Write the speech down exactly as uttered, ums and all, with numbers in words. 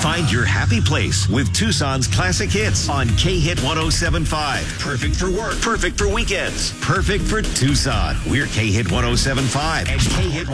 Find your happy place with Tucson's classic hits on K-Hit one oh seven point five. Perfect for work, perfect for weekends, perfect for Tucson. We're K-Hit one oh seven point five and K-Hit